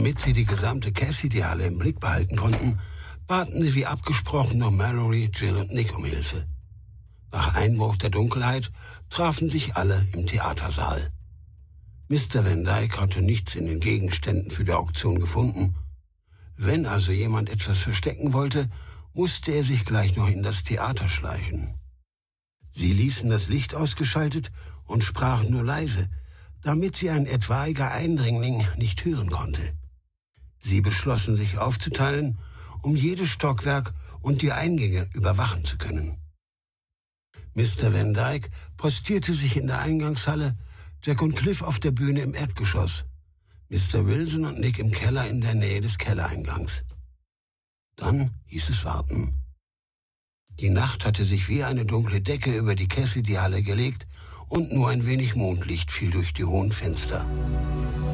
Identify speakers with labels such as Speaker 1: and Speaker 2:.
Speaker 1: Damit sie die gesamte Cassidy-Halle im Blick behalten konnten, baten sie wie abgesprochen noch Mallory, Jill und Nick um Hilfe. Nach Einbruch der Dunkelheit trafen sich alle im Theatersaal. Mr. Van Dyke hatte nichts in den Gegenständen für die Auktion gefunden. Wenn also jemand etwas verstecken wollte, musste er sich gleich noch in das Theater schleichen. Sie ließen das Licht ausgeschaltet und sprachen nur leise, damit sie ein etwaiger Eindringling nicht hören konnte. Sie beschlossen, sich aufzuteilen, um jedes Stockwerk und die Eingänge überwachen zu können. Mr. Van Dyke postierte sich in der Eingangshalle, Jack und Cliff auf der Bühne im Erdgeschoss, Mr. Wilson und Nick im Keller in der Nähe des Kellereingangs. Dann hieß es warten. Die Nacht hatte sich wie eine dunkle Decke über die Cassidy-Halle gelegt und nur ein wenig Mondlicht fiel durch die hohen Fenster.